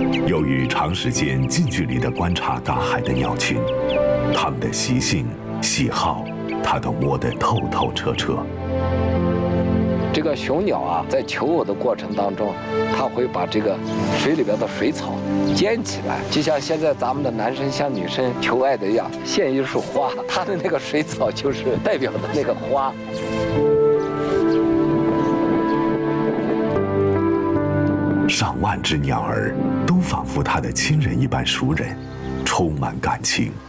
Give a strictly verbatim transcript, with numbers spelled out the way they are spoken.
由于长时间近距离地观察大海的鸟群，它们的习性、喜好，他都摸得透透彻彻。 这个雄鸟啊，在求偶的过程当中，它会把这个水里边的水草捡起来，就像现在咱们的男生向女生求爱的一样，献一束花，它的那个水草就是代表的那个花。 上万只鸟儿都仿佛他的亲人一般熟人，充满感情。